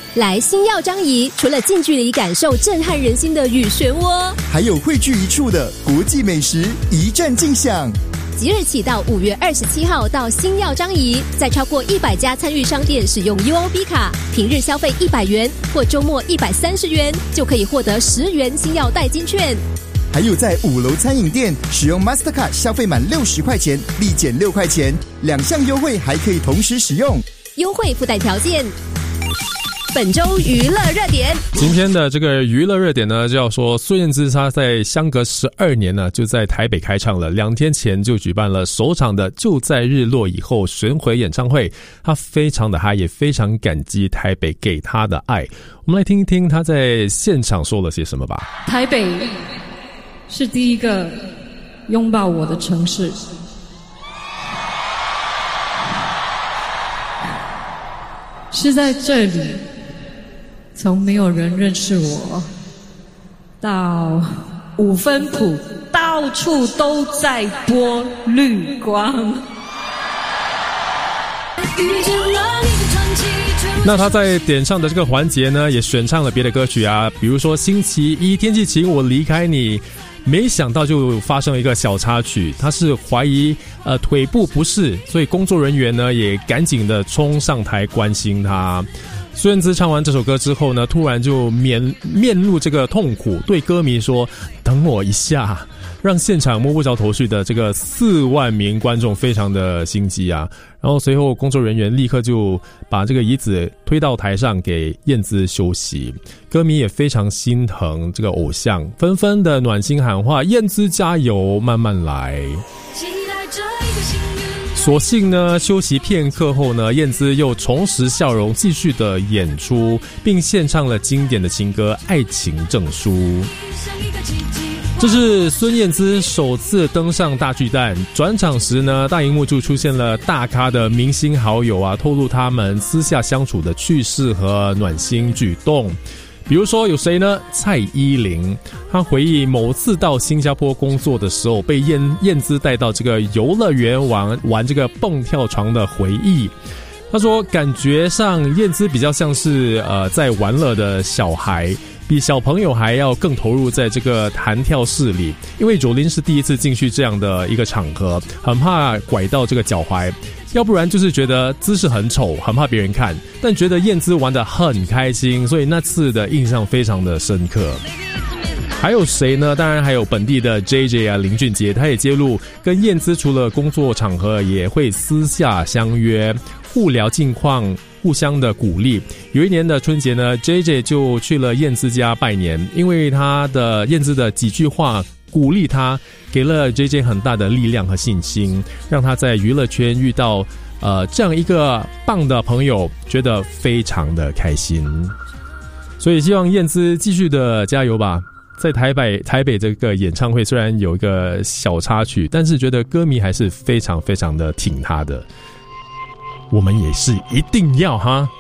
来星耀张仪，除了近距离感受震撼人心的雨漩涡， 还有汇聚一处的国际美食一战尽享。 即日起到5月27号到星耀张仪，在超过100家参与商店使用 UOB 卡，平日消费100元或周末130元，就可以获得10元星耀代金券。 还有在5楼餐饮店使用 Mastercard 消费满60块钱立减6块钱，2项优惠还可以同时使用， 优惠附带条件。本周娱乐热点， 今天的这个娱乐热点呢，就要说孙燕姿她在相隔12年呢，就在台北开唱了，2天前就举办了首场的就在日落以后巡回演唱会，她非常的嗨，也非常感激台北给她的爱。我们来听一听她在现场说了些什么吧。 台北是第一个拥抱我的城市，是在这里从没有人认识我到5分埔到处都在播绿光。 那他在点唱的这个环节呢，也选唱了别的歌曲啊，比如说星期一天气晴我离开你，没想到就发生了一个小插曲，他是怀疑腿部不适，所以工作人员呢也赶紧的冲上台关心他。孙燕姿唱完这首歌之后呢，突然就面露这个痛苦，对歌迷说等我一下，让现场摸不着头绪的这个4万名观众非常的心急啊。然后随后工作人员立刻就把这个椅子推到台上给燕姿休息，歌迷也非常心疼这个偶像，纷纷的暖心喊话燕姿加油慢慢来。所幸呢，休息片刻后呢，燕姿又重拾笑容，继续的演出，并献唱了经典的情歌《爱情证书》。这是孙燕姿首次登上大巨蛋，转场时呢，大荧幕就出现了大咖的明星好友啊，透露他们私下相处的趣事和暖心举动。比如说有谁呢？蔡依林，她回忆某次到新加坡工作的时候，被燕姿带到这个游乐园玩这个蹦跳床的回忆。她说感觉上燕姿比较像是在玩乐的小孩，比小朋友还要更投入在这个弹跳室里，因为Jolin是第一次进去这样的一个场合，很怕拐到这个脚踝，要不然就是觉得姿势很丑，很怕别人看，但觉得燕姿玩得很开心，所以那次的印象非常的深刻。还有谁呢？当然还有本地的 JJ 啊，林俊杰，他也揭露跟燕姿除了工作场合也会私下相约，互聊近况，互相的鼓励。有一年的春节呢 JJ 就去了燕姿家拜年，因为燕姿的几句话鼓励他，给了 JJ 很大的力量和信心，让他在娱乐圈遇到这样一个棒的朋友，觉得非常的开心。所以希望燕姿继续的加油吧。在台北这个演唱会虽然有一个小插曲，但是觉得歌迷还是非常非常的挺他的，我们也是一定要哈。